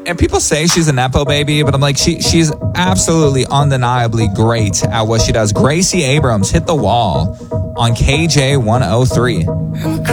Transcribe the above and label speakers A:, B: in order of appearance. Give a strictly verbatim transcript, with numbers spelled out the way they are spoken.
A: and people say she's a Nepo baby, but I'm like, she she's absolutely undeniably great at what she does. Gracie Abrams hit the wall on K J one oh three.